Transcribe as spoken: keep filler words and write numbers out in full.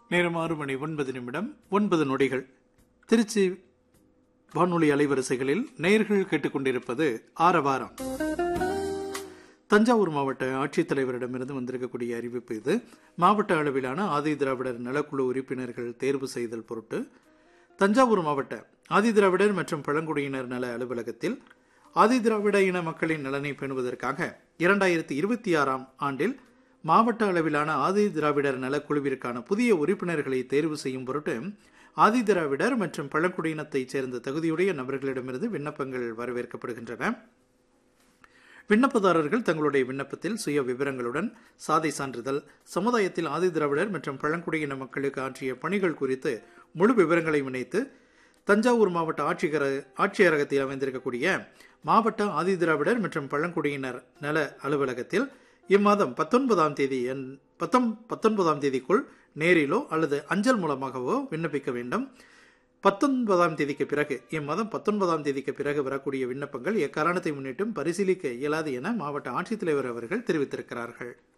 நேரம் ஆறு மணி ஒன்பது நிமிடம் ஒன்பது நொடிகள். திருச்சி வானொலி அலைவரிசைகளில் நேயர்கள் கேட்டுக்கொண்டிருப்பது ஆரவாரம். தஞ்சாவூர் மாவட்ட ஆட்சித்தலைவரிடமிருந்து வந்திருக்கக்கூடிய அறிவிப்பு இது. மாவட்ட அளவிலான ஆதி திராவிடர் நலக்குழு உறுப்பினர்கள் தேர்வு செய்தல் பொருட்டு தஞ்சாவூர் மாவட்ட ஆதி திராவிடர் மற்றும் பழங்குடியினர் நல அலுவலகத்தில் ஆதி திராவிட இன மக்களின் நலனை பேணுவதற்காக இரண்டாயிரத்தி இருபத்தி ஆறாம் ஆண்டில் மாவட்ட அளவிலான ஆதி திராவிடர் நலக்குழுவிற்கான புதிய உறுப்பினர்களை தேர்வு செய்யும் பொருட்டு ஆதி திராவிடர் மற்றும் பழங்குடியினத்தைச் சேர்ந்த தகுதியுடைய நபர்களிடமிருந்து விண்ணப்பங்கள் வரவேற்கப்படுகின்றன. விண்ணப்பதாரர்கள் தங்களுடைய விண்ணப்பத்தில் சுய விவரங்களுடன் சாதை சான்றிதழ், சமுதாயத்தில் ஆதி திராவிடர் மற்றும் பழங்குடியின மக்களுக்கு ஆற்றிய பணிகள் குறித்து முழு விவரங்களை இணைத்து தஞ்சாவூர் மாவட்ட ஆட்சியர ஆட்சியரகத்தில் அமைந்திருக்கக்கூடிய மாவட்ட ஆதி திராவிடர் மற்றும் பழங்குடியினர் நல அலுவலகத்தில் இம்மாதம் பத்தொன்பதாம் தேதி பத்தொன் பத்தொன்பதாம் தேதிக்குள் நேரிலோ அல்லது அஞ்சல் மூலமாகவோ விண்ணப்பிக்க வேண்டும். பத்தொன்பதாம் தேதிக்கு பிறகு இம்மாதம் பத்தொன்பதாம் தேதிக்கு பிறகு வரக்கூடிய விண்ணப்பங்கள் எக்காரணத்தை முன்னிட்டும் பரிசீலிக்க இயலாது என மாவட்ட ஆட்சித்தலைவர் அவர்கள் தெரிவித்திருக்கிறார்கள்.